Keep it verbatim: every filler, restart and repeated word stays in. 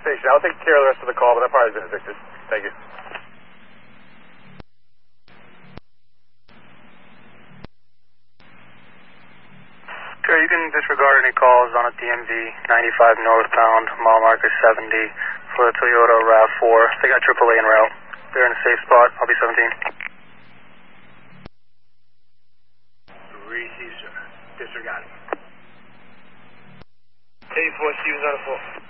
station. I'll take care of the rest of the call, but that probably has been evicted. Thank you. Sure, you can disregard any calls on a D M V ninety-five northbound, mile marker seventy for the Toyota RAV four. They got triple A en route. They're in a safe spot. I'll be seventeen. Receive, sir. Disregard. eight four, Steven's on the four.